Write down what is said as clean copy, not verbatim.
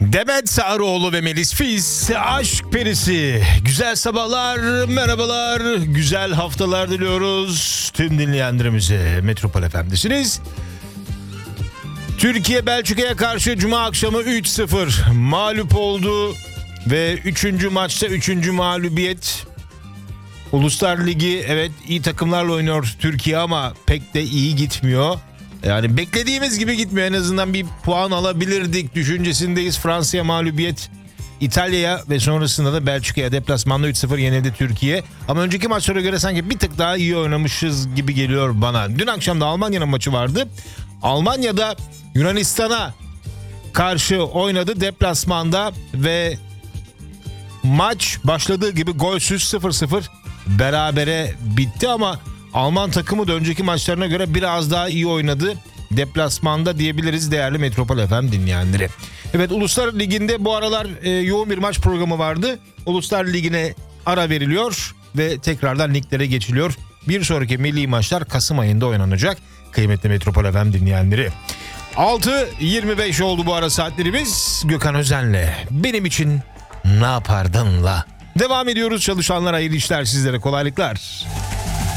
Demet Sağaroğlu ve Melis Fiz, aşk perisi. Güzel sabahlar, merhabalar, güzel haftalar diliyoruz tüm dinleyenlerimize. Metropol FM'desiniz. Türkiye Belçika'ya karşı Cuma akşamı 3-0 mağlup oldu ve 3. maçta 3. mağlubiyet. Uluslar Ligi, evet, iyi takımlarla oynuyor Türkiye ama pek de iyi gitmiyor. Yani beklediğimiz gibi gitmiyor. En azından bir puan alabilirdik düşüncesindeyiz. Fransa'ya mağlubiyet, İtalya'ya ve sonrasında da Belçika'ya deplasmanda 3-0 yenildi Türkiye. Ama önceki maçlara göre sanki bir tık daha iyi oynamışız gibi geliyor bana. Dün akşam da Almanya'nın maçı vardı. Almanya'da Yunanistan'a karşı oynadı deplasmanda ve maç başladığı gibi golsüz 0-0 berabere bitti ama Alman takımı da önceki maçlarına göre biraz daha iyi oynadı deplasmanda diyebiliriz değerli Metropol FM dinleyenleri. Evet, Uluslar Ligi'nde bu aralar yoğun bir maç programı vardı. Uluslar Ligi'ne ara veriliyor ve tekrardan liglere geçiliyor. Bir sonraki milli maçlar Kasım ayında oynanacak kıymetli Metropol FM dinleyenleri. 6.25 oldu bu ara saatlerimiz. Gökhan Özen'le Benim için Ne Yapardın'la devam ediyoruz. Çalışanlara hayırlı işler, sizlere kolaylıklar.